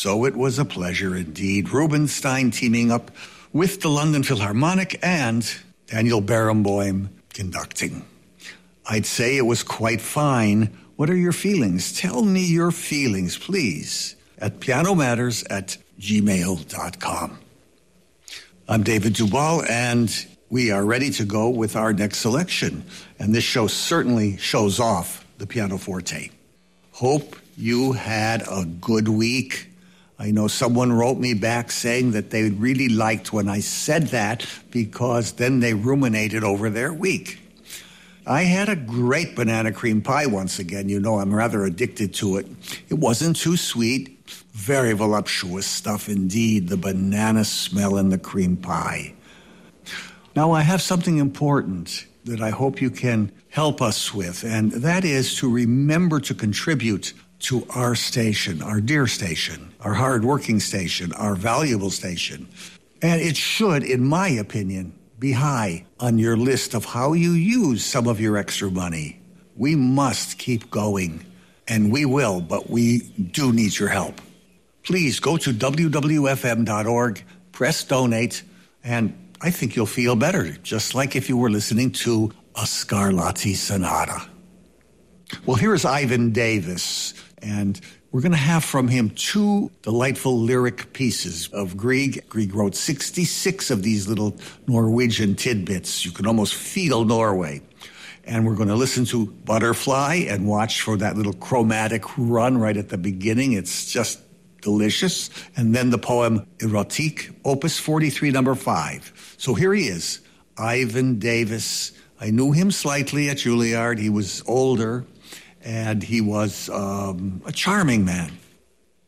So it was a pleasure indeed. Rubinstein teaming up with the London Philharmonic and Daniel Barenboim conducting. I'd say it was quite fine. What are your feelings? Tell me your feelings, please, at pianomatters@gmail.com. I'm David Duval, and we are ready to go with our next selection. And this show certainly shows off the pianoforte. Hope you had a good week. I know someone wrote me back saying that they really liked when I said that because then they ruminated over their week. I had a great banana cream pie once again. You know, I'm rather addicted to it. It wasn't too sweet. Very voluptuous stuff indeed, the banana smell in the cream pie. Now, I have something important that I hope you can help us with, and that is to remember to contribute to our station, our dear station, our hard-working station, our valuable station. And it should, in my opinion, be high on your list of how you use some of your extra money. We must keep going, and we will, but we do need your help. Please go to wwfm.org, press donate, and I think you'll feel better, just like if you were listening to a Scarlatti sonata. Well, here is Ivan Davis, and we're going to have from him two delightful lyric pieces of Grieg. Grieg wrote 66 of these little Norwegian tidbits. You can almost feel Norway. And we're going to listen to Butterfly and watch for that little chromatic run right at the beginning. It's just delicious. And then the poem Erotique, Opus 43, number 5. So here he is, Ivan Davis. I knew him slightly at Juilliard. He was older, and he was a charming man.